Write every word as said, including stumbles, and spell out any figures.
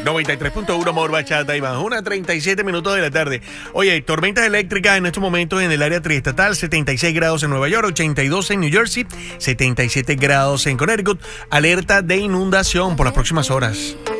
noventa y tres punto uno Amor Bachata y más una, treinta y siete minutos de la tarde. Oye, tormentas eléctricas en estos momentos en el área triestatal, setenta y seis grados en Nueva York, ochenta y dos en New Jersey, setenta y siete grados en Connecticut. Alerta de inundación por las próximas horas.